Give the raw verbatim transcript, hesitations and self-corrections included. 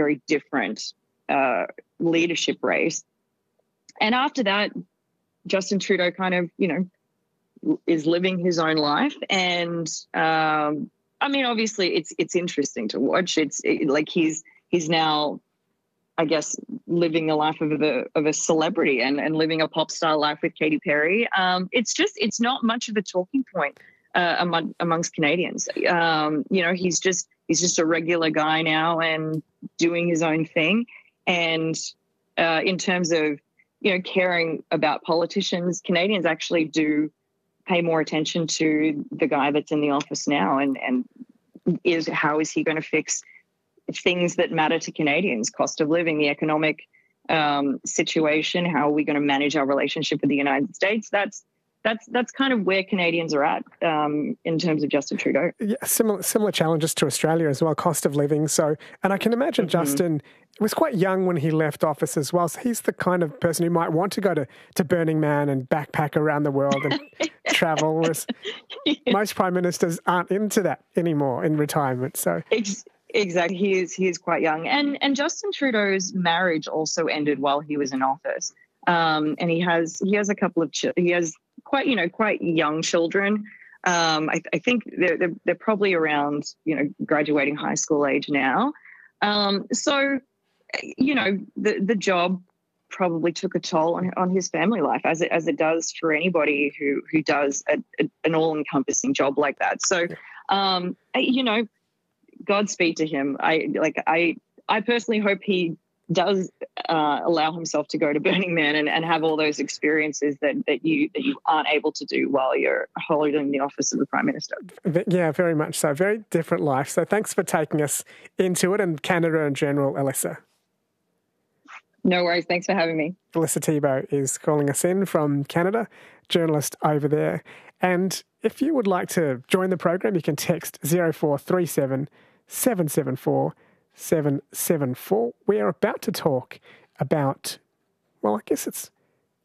very different uh, leadership race. And after that, Justin Trudeau kind of, you know, is living his own life. And um, I mean, obviously, it's it's interesting to watch. It's it, like he's he's now, I guess, living the life of a of a celebrity and, and living a pop star life with Katy Perry. Um, it's just it's not much of a talking point uh, among, amongst Canadians. Um, you know, he's just he's just a regular guy now and doing his own thing. And uh, in terms of, you know, caring about politicians, Canadians actually do pay more attention to the guy that's in the office now, and and is how is he going to fix things that matter to Canadians: cost of living, the economic um, situation, how are we going to manage our relationship with the United States? That's that's that's kind of where Canadians are at um, in terms of Justin Trudeau. Yeah, similar similar challenges to Australia as well, cost of living. So, and I can imagine mm-hmm. Justin was quite young when he left office as well. So he's the kind of person who might want to go to, to Burning Man and backpack around the world and travel. Whereas yeah. most prime ministers aren't into that anymore in retirement. So. Exactly. He is he is quite young. And and Justin Trudeau's marriage also ended while he was in office. Um, and he has he has a couple of ch- he has quite, you know, quite young children. Um, I, I think they're, they're they're probably around, you know, graduating high school age now. Um, so, you know, the the job probably took a toll on on his family life, as it as it does for anybody who who does a, a, an all encompassing job like that. So, um, you know. Godspeed to him. I like. I I personally hope he does uh, allow himself to go to Burning Man and, and have all those experiences that that you that you aren't able to do while you're holding the office of the Prime Minister. Yeah, very much so. Very different life. So thanks for taking us into it and Canada in general, Alyssa. No worries. Thanks for having me. Alyssa Thibault is calling us in from Canada, journalist over there. And if you would like to join the program, you can text zero four three seven seven seven four seven seven four. We are about to talk about, well, I guess it's